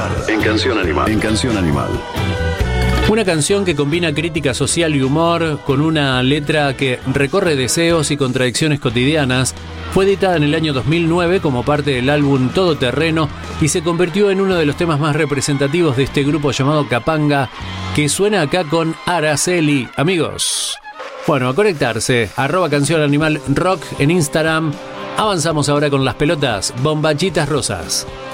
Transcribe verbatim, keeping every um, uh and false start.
Escobar en Canción Animal. En Canción Animal. Una canción que combina crítica social y humor con una letra que recorre deseos y contradicciones cotidianas. Fue editada en el año dos mil nueve como parte del álbum Todoterreno y se convirtió en uno de los temas más representativos de este grupo llamado Capanga, que suena acá con Araceli. Amigos, bueno, a conectarse, arroba Canción Animal Rock en Instagram. Avanzamos ahora con las pelotas, bombachitas rosas.